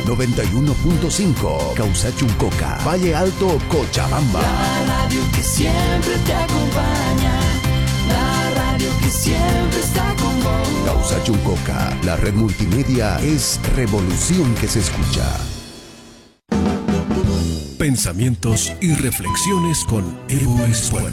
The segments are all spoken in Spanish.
91.5, Causachuncoca, Valle Alto, Cochabamba. La radio que siempre te acompaña, la radio que siempre está con vos. Causachuncoca, la red multimedia es revolución que se escucha. Pensamientos y reflexiones con Evo Espuel.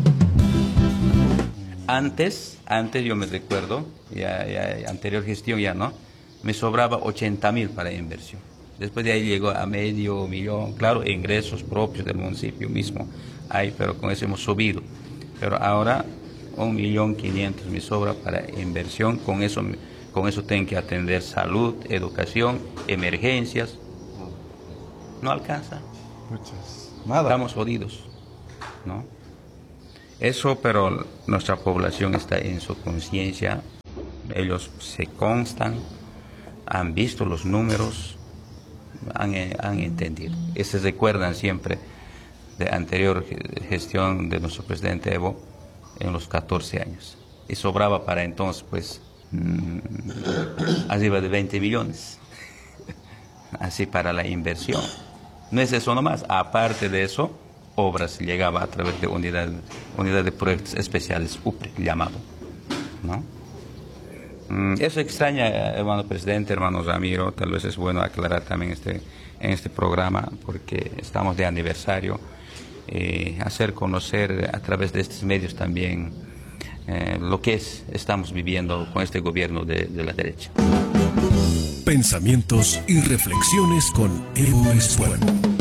Antes yo me recuerdo, ya anterior gestión ya no, me sobraba 80.000 para inversión. Después de ahí llegó a $500,000, claro, ingresos propios del municipio mismo hay, pero con eso hemos subido. Pero ahora 1.500.000 me sobra para inversión, con eso tengo que atender salud, educación, emergencias. No alcanza. Nada. Estamos jodidos, ¿no? Eso, pero nuestra población está en su conciencia, ellos se constan, han visto los números, han entendido. Y se recuerdan siempre de anterior gestión de nuestro presidente Evo en los 14 años. Y sobraba para entonces, pues, arriba de 20 millones, así para la inversión. No es eso nomás, aparte de eso, obras llegaba a través de unidad de proyectos especiales, UPRE, llamado, ¿no? Eso extraña, hermano presidente, hermano Ramiro, tal vez es bueno aclarar también en este programa, porque estamos de aniversario, hacer conocer a través de estos medios también lo que estamos viviendo con este gobierno de la derecha. Pensamientos y reflexiones con Evo Espuel.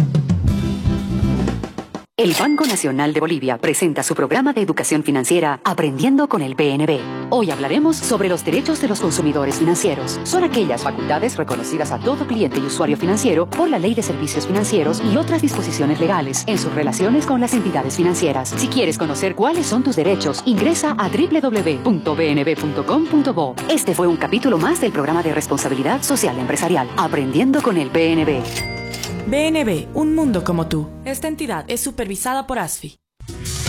El Banco Nacional de Bolivia presenta su programa de educación financiera Aprendiendo con el BNB. Hoy hablaremos sobre los derechos de los consumidores financieros. Son aquellas facultades reconocidas a todo cliente y usuario financiero por la Ley de Servicios Financieros y otras disposiciones legales en sus relaciones con las entidades financieras. Si quieres conocer cuáles son tus derechos, ingresa a www.bnb.com.bo. Este fue un capítulo más del programa de responsabilidad social empresarial Aprendiendo con el BNB. BNB, un mundo como tú. Esta entidad es supervisada por ASFI.